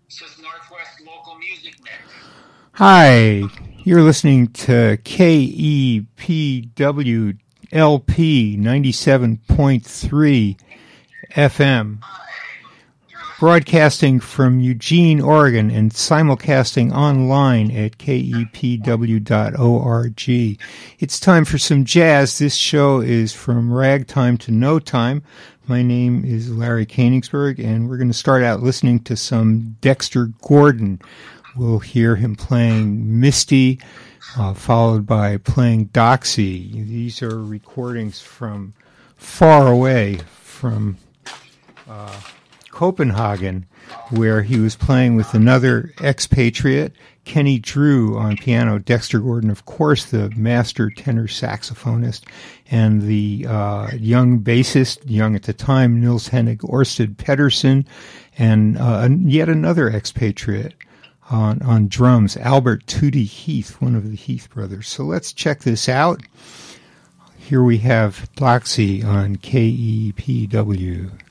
This is Northwest Local Music Mix. Hi, you're listening to KEPW LP 97.3 FM, broadcasting from Eugene, Oregon, and simulcasting online at kepw.org. It's time for some jazz. This show is From Ragtime to No Time. My name is Larry Koenigsberg, and we're going to start out listening to some Dexter Gordon. We'll hear him playing Misty, followed by playing Doxy. These are recordings from far away, from Copenhagen, where he was playing with another expatriate, Kenny Drew, on piano, Dexter Gordon, of course, the master tenor saxophonist, and the young bassist, young at the time, Nils Henning Orsted Pedersen, and yet another expatriate on drums, Albert Tootie Heath, one of the Heath brothers. So let's check this out. Here we have Doxy on KEPW.